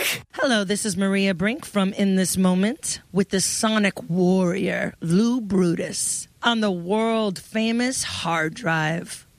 Hello, this is Maria Brink from In This Moment with the Sonic Warrior, Lou Brutus, on the world-famous Hard Drive.